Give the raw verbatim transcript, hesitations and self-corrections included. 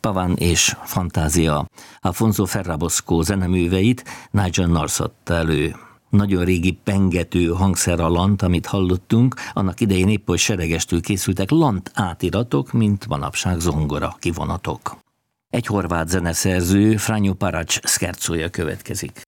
Pavan és Fantázia. Alfonso Ferrabosco zeneműveit Nigel North adta elő. Nagyon régi pengető hangszeralant, amit hallottunk, annak idején épp oly seregestül készültek lant átiratok, mint manapság zongora kivonatok. Egy horvát zeneszerző, Franjo Parac szkercója következik.